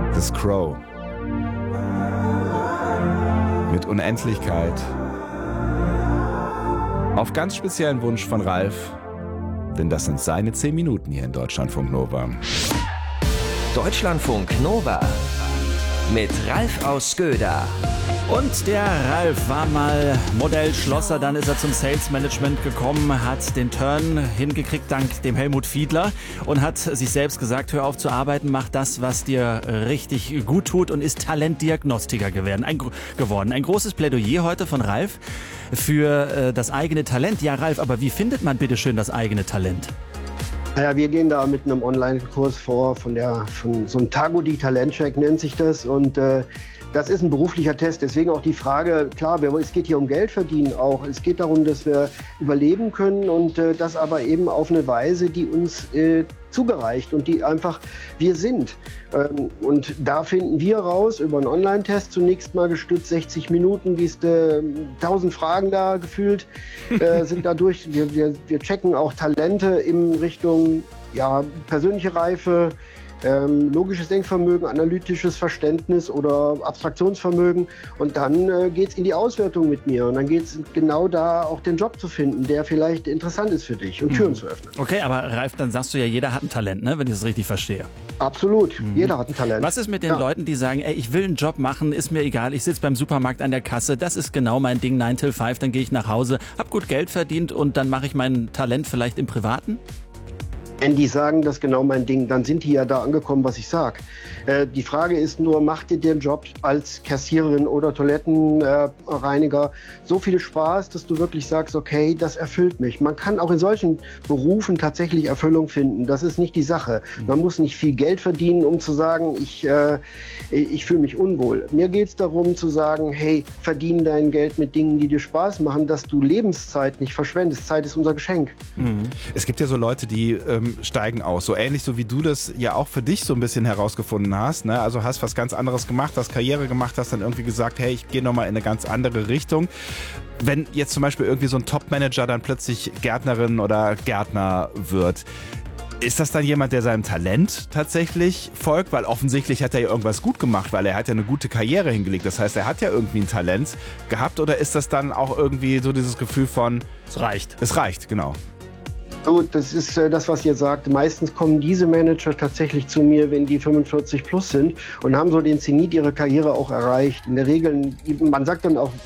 The Scrow. Mit Unendlichkeit. Auf ganz speziellen Wunsch von Ralf, denn das sind seine 10 Minuten hier in Deutschlandfunk Nova. Deutschlandfunk Nova mit Ralf aus Göda. Und der Ralf war mal Modellschlosser, dann ist er zum Sales Management gekommen, hat den Turn hingekriegt dank dem Helmut Fiedler und hat sich selbst gesagt, hör auf zu arbeiten, mach das, was dir richtig gut tut und ist Talentdiagnostiker geworden. Ein großes Plädoyer heute von Ralf für das eigene Talent. Ja, Ralf, aber wie findet man bitte schön das eigene Talent? Naja, wir gehen da mit einem Online-Kurs vor, von so einem Tagudi Talentcheck nennt sich das, und das ist ein beruflicher Test, deswegen auch die Frage, klar, es geht hier um Geld verdienen auch. Es geht darum, dass wir überleben können und das aber eben auf eine Weise, die uns zugereicht und die einfach wir sind. Und da finden wir raus über einen Online-Test, zunächst mal gestützt 60 Minuten, gehst 1000 Fragen da gefühlt, sind dadurch, wir checken auch Talente in Richtung persönliche Reife, logisches Denkvermögen, analytisches Verständnis oder Abstraktionsvermögen, und dann geht's in die Auswertung mit mir und dann geht's genau da auch den Job zu finden, der vielleicht interessant ist für dich und Türen zu öffnen. Okay, aber Ralf, dann sagst du ja, jeder hat ein Talent, ne? Wenn ich das richtig verstehe. Absolut, jeder hat ein Talent. Was ist mit den Leuten, die sagen, ey, ich will einen Job machen, ist mir egal, ich sitze beim Supermarkt an der Kasse, das ist genau mein Ding, 9 till 5, dann gehe ich nach Hause, hab gut Geld verdient und dann mache ich mein Talent vielleicht im Privaten? Wenn die sagen, das ist genau mein Ding, dann sind die ja da angekommen, was ich sag. Die Frage ist nur, macht dir den Job als Kassiererin oder Toilettenreiniger so viel Spaß, dass du wirklich sagst, okay, das erfüllt mich. Man kann auch in solchen Berufen tatsächlich Erfüllung finden. Das ist nicht die Sache. Man muss nicht viel Geld verdienen, um zu sagen, ich fühle mich unwohl. Mir geht es darum zu sagen, hey, verdien dein Geld mit Dingen, die dir Spaß machen, dass du Lebenszeit nicht verschwendest. Zeit ist unser Geschenk. Es gibt ja so Leute, die steigen aus. So ähnlich so wie du das ja auch für dich so ein bisschen herausgefunden hast. Ne? Also hast was ganz anderes gemacht, hast Karriere gemacht, hast dann irgendwie gesagt, hey, ich gehe nochmal in eine ganz andere Richtung. Wenn jetzt zum Beispiel irgendwie so ein Top-Manager dann plötzlich Gärtnerin oder Gärtner wird, ist das dann jemand, der seinem Talent tatsächlich folgt? Weil offensichtlich hat er ja irgendwas gut gemacht, weil er hat ja eine gute Karriere hingelegt. Das heißt, er hat ja irgendwie ein Talent gehabt, oder ist das dann auch irgendwie so dieses Gefühl von... Es reicht. Es reicht, genau. So, das ist das, was ihr sagt. Meistens kommen diese Manager tatsächlich zu mir, wenn die 45 plus sind und haben so den Zenit ihrer Karriere auch erreicht. In der Regel, man sagt dann auch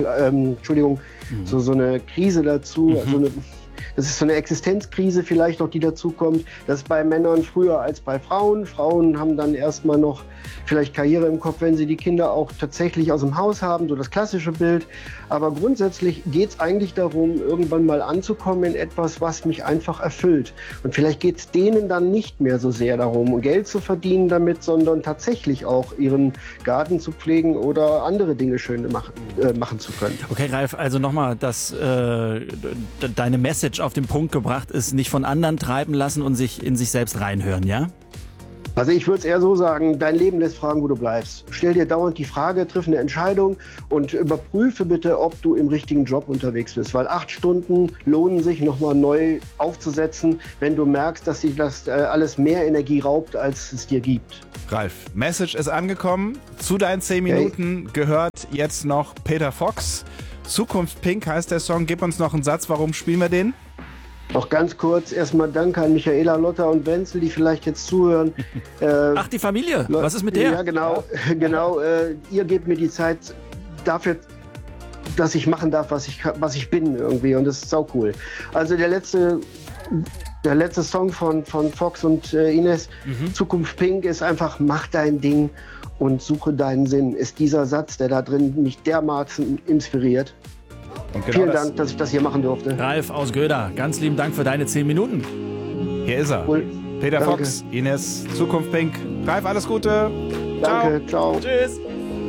so eine Krise dazu, das ist so eine Existenzkrise vielleicht noch, die dazukommt. Das ist bei Männern früher als bei Frauen. Frauen haben dann erstmal noch vielleicht Karriere im Kopf, wenn sie die Kinder auch tatsächlich aus dem Haus haben, so das klassische Bild. Aber grundsätzlich geht es eigentlich darum, irgendwann mal anzukommen in etwas, was mich einfach erfüllt. Und vielleicht geht es denen dann nicht mehr so sehr darum, Geld zu verdienen damit, sondern tatsächlich auch ihren Garten zu pflegen oder andere Dinge schön machen zu können. Okay, Ralf, also nochmal, dass deine Message auf den Punkt gebracht ist, nicht von anderen treiben lassen und sich in sich selbst reinhören, ja? Also ich würde es eher so sagen, dein Leben lässt fragen, wo du bleibst. Stell dir dauernd die Frage, triff eine Entscheidung und überprüfe bitte, ob du im richtigen Job unterwegs bist. Weil 8 Stunden lohnen sich nochmal neu aufzusetzen, wenn du merkst, dass sich das alles mehr Energie raubt, als es dir gibt. Ralf, Message ist angekommen. Zu deinen 10 Minuten gehört jetzt noch Peter Fox. Zukunft Pink heißt der Song. Gib uns noch einen Satz, warum spielen wir den? Noch ganz kurz erstmal Danke an Michaela, Lotta und Wenzel, die vielleicht jetzt zuhören. Ach, die Familie, was ist mit der? Ja, genau. Ihr gebt mir die Zeit dafür, dass ich machen darf, was ich bin irgendwie, und das ist sau cool. Also der letzte Song von Fox und Ines, Zukunft Pink, ist einfach, mach dein Ding und suche deinen Sinn. Ist dieser Satz, der da drin mich dermaßen inspiriert. Genau. Vielen Dank, dass ich das hier machen durfte. Ralf aus Göda, ganz lieben Dank für deine 10 Minuten. Hier ist er. Cool. Peter Danke. Fox, Ines, Zukunft Pink. Ralf, alles Gute. Danke, ciao. Tschüss.